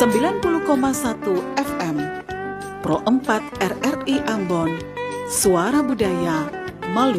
90,1 FM Pro 4 RRI Ambon, Suara Budaya